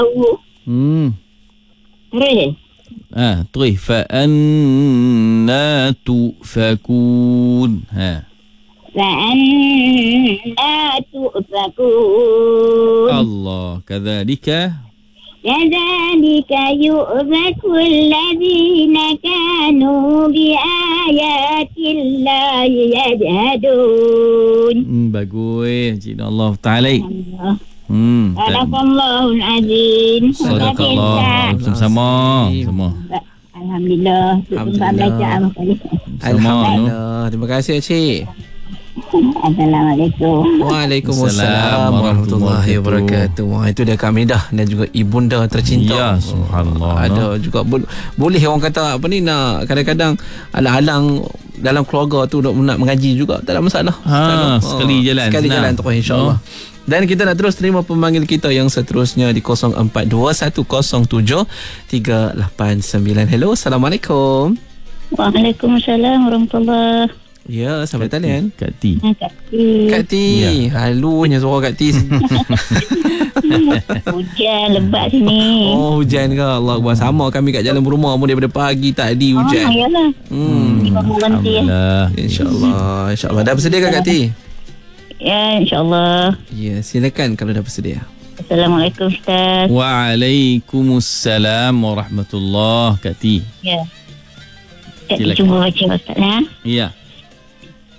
Terus. Terus fa'anna tu'fakun. فأنا تؤفكون Allah. Kadzalika. كذلك يؤفك الذين كانوا بآيات الله يجحدون. Bagus. Cik Allah Ta'ala. Sadaqallahul Azim. Sadaqallah. Sama. Alhamdulillah. Belajar Alhamdulillah. Terima kasih Cik. Assalamualaikum. Waalaikumsalam warahmatullahi wabarakatuh. Wah, itu dia Kak Midah dan juga ibunda tercinta. Ya, subhanallah. Ada juga boleh orang kata apa ni, nak kadang-kadang alang-alang dalam keluarga tu nak mengaji juga, tak ada masalah. Sekali jalan terus insya-Allah. Dan kita nak terus terima pemanggil kita yang seterusnya di 0421073889. Hello, Assalamualaikum. Waalaikumsalam warahmatullahi. Ya, sampai talian. Kak T. Kak T. Halunya suara Kak T. Hujan lebat sini. Oh, hujan ke? Allah Akbar. Sama kami kat jalan rumah pun daripada pagi tadi hujan. Yalah. Alhamdulillah. InsyaAllah. Dah bersedia Kak T? Ya, insyaAllah. Ya, silakan kalau dah bersedia. Assalamualaikum Ustaz. Waalaikumsalam warahmatullahi. Kak T. Ya. Kita cuba baca Ustaz. Ya.